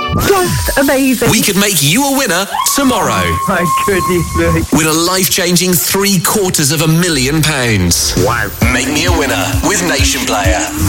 Just amazing. We could make you a winner tomorrow. My goodness me. With a life-changing £750,000. Wow. Make me a winner with Nation Player.